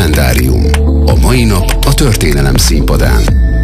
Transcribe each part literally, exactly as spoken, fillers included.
Kalendárium. A mai nap a történelem színpadán.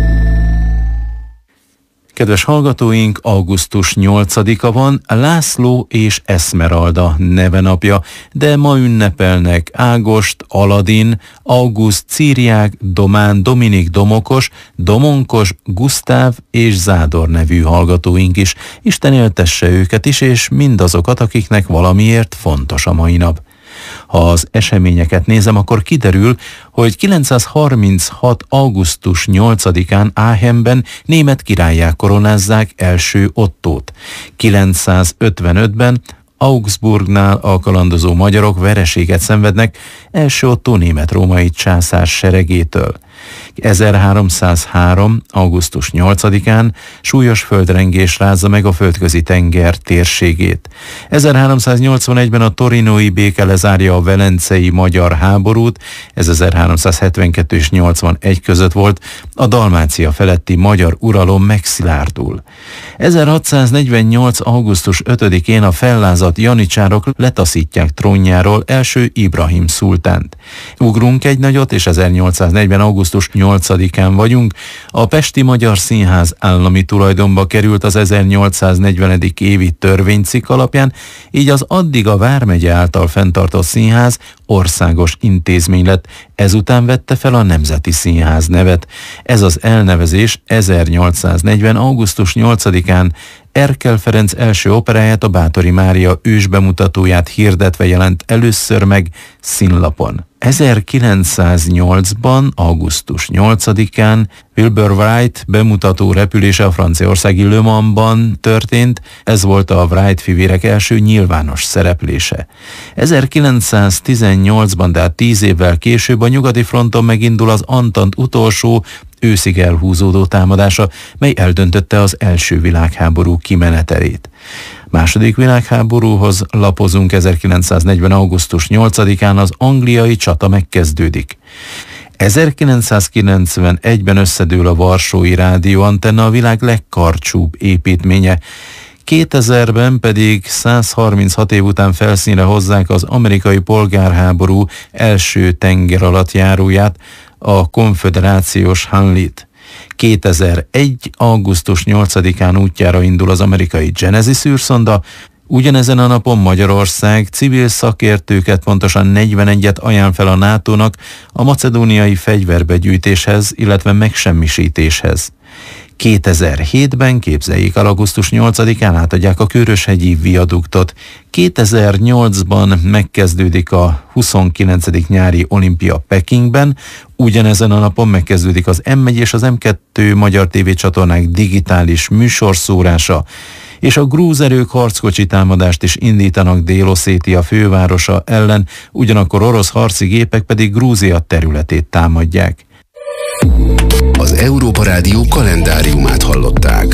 Kedves hallgatóink, augusztus nyolcadika van, László és Eszmeralda nevenapja, de ma ünnepelnek Ágost, Aladin, Auguszt, Círiák, Domán, Dominik, Domokos, Domonkos, Gusztáv és Zádor nevű hallgatóink is. Isten éltesse őket is, és mindazokat, akiknek valamiért fontos a mai nap. Ha az eseményeket nézem, akkor kiderül, hogy kilencszázharminchat. augusztus nyolcadikán Aachenben német királlyá koronázzák első Ottót. kilencszázötvenötben Augsburgnál a kalandozó magyarok vereséget szenvednek első Ottó német-római császár seregétől. ezerháromszázhárom. augusztus nyolcadikán súlyos földrengés rázza meg a földközi tenger térségét. ezerháromszáznyolcvanegyben a torinói béke lezárja a velencei magyar háborút, ez ezerháromszázhetvenkettő és nyolcvanegy között volt, a Dalmácia feletti magyar uralom megszilárdul. ezerhatszáznegyvennyolc. augusztus ötödikén a fellázadt janicsárok letaszítják trónjáról első Ibrahim szultánt. Ugrunk egy nagyot, és ezernyolcszáznegyven. augusztus nyolcadikán vagyunk. A Pesti Magyar Színház állami tulajdonba került az ezernyolcszáznegyvenedik évi törvénycikk alapján, így az addig a Vármegye által fenntartott színház országos intézmény lett, ezután vette fel a Nemzeti Színház nevet. Ez az elnevezés ezernyolcszáznegyven. augusztus nyolcadikán Erkel Ferenc első operáját, a Báthori Mária ősbemutatóját hirdetve jelent először meg színlapon. ezerkilencszáznyolcban. augusztus nyolcadikán Wilbur Wright bemutató repülése a franciaországi Le Mansban történt, ez volt a Wright fivérek első nyilvános szereplése. ezerkilencszáztizennyolcban, tehát tíz évvel később a nyugati fronton megindul az Antant utolsó, őszig elhúzódó támadása, mely eldöntötte az első világháború kimenetelét. Második világháborúhoz lapozunk. ezerkilencszáznegyven. augusztus nyolcadikán az angliai csata megkezdődik. ezerkilencszázkilencvenegyben összedől a Varsói Rádióantenna, a világ legkarcsúbb építménye. kétezerben pedig százharminchat év után felszínre hozzák az amerikai polgárháború első tengeralattjáróját, a konföderációs Hunley-t. kétezer-egy. augusztus nyolcadikán útjára indul az amerikai Genesis űrszonda. Ugyanezen a napon Magyarország civil szakértőket, pontosan negyvenegyet ajánl fel a nátónak a macedóniai fegyverbegyűjtéshez, illetve megsemmisítéshez. kétezer-hétben, képzeljék el, augusztus nyolcadikán átadják a Köröshegyi viaduktot. kétezer-nyolcban megkezdődik a huszonkilencedik nyári olimpia Pekingben, ugyanezen a napon megkezdődik az em egy és az em kettő magyar tévécsatornák digitális műsorszórása, és a grúz erők harckocsi támadást is indítanak Dél-Oszétia fővárosa ellen, ugyanakkor orosz harci gépek pedig Grúzia területét támadják. Az Európa Rádió kalendáriumát hallották.